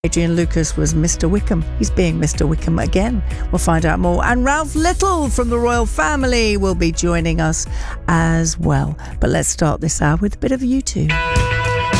Adrian Lucas was Mr. Wickham. He's being Mr. Wickham again. We'll find out more. And Ralph Little from the Royal Family will be joining us as well. But let's start this hour with a bit of U2.